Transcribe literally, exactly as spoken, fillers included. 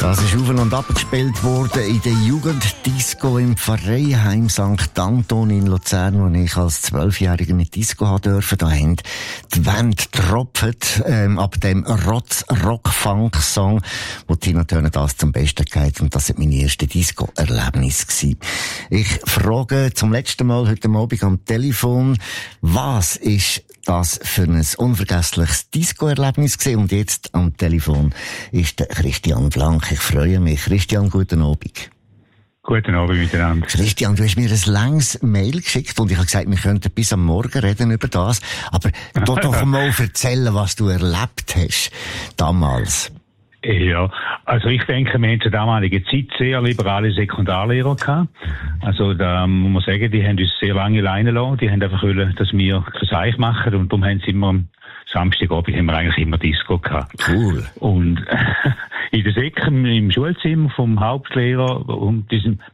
Das ist auf und ab gespielt worden in der Jugenddisco im Pfarreiheim Sankt Anton in Luzern, wo ich als Zwölfjähriger mit Disco haben durfte. Da haben die Wände getropft, ähm, ab dem Rotz-Rock-Funk-Song, wo Tina Turner das zum Besten geht. Und das war meine erste Disco-Erlebnis gewesen. Ich frage zum letzten Mal heute Abend am Telefon, was ist das für ein unvergessliches Disco-Erlebnis gewesen? Und jetzt am Telefon ist der Christian Blank. Ich freue mich. Christian, guten Abend. Guten Abend miteinander. Christian, du hast mir ein langes Mail geschickt und ich habe gesagt, wir könnten bis am Morgen reden über das. Aber du doch mal erzählen, was du erlebt hast damals. Ja, also ich denke, wir haben zur damaligen Zeit sehr liberale Sekundarlehrer gehabt. Also da muss man sagen, die haben uns sehr lange alleine gelassen. Die haben einfach wollen, dass wir das Eich machen und darum haben sie immer am Samstagabend haben wir eigentlich immer Disco gehabt. Cool. Und in der Sek im Schulzimmer vom Hauptlehrer und diesem